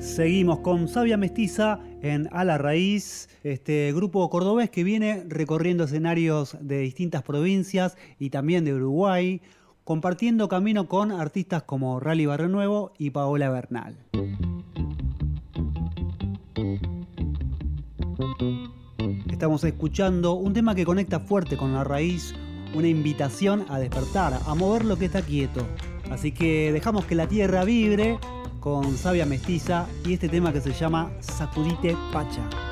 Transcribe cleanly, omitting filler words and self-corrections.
Seguimos con Savia Mestiza en A la Raíz, este grupo cordobés que viene recorriendo escenarios de distintas provincias y también de Uruguay, compartiendo camino con artistas como Rally Barrio Nuevo y Paola Bernal. Estamos escuchando un tema que conecta fuerte con la raíz, una invitación a despertar, a mover lo que está quieto. Así que dejamos que la tierra vibre con Savia Mestiza y este tema que se llama Sacudite Pacha.